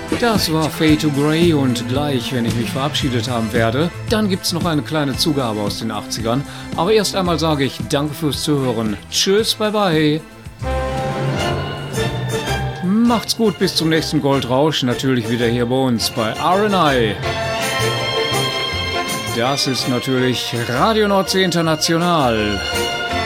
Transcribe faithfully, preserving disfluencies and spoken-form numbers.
Das war Fade to Grey und gleich, wenn ich mich verabschiedet haben werde, dann gibt's noch eine kleine Zugabe aus den achtzigern. Aber erst einmal sage ich danke fürs Zuhören. Tschüss, bye bye. Macht's gut, bis zum nächsten Goldrausch. Natürlich wieder hier bei uns bei R and I. Das ist natürlich Radio Nordsee International.